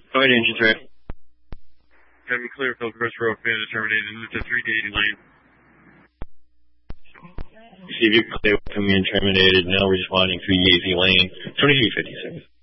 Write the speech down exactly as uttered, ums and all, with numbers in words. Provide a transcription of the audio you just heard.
Go ahead, engine three. Heavy clear, Phil Chris Road, Panda terminated into three eighty lane. See if you clear coming in terminated. Now we're just winding through Yeezy Lane. twenty-three fifty-six.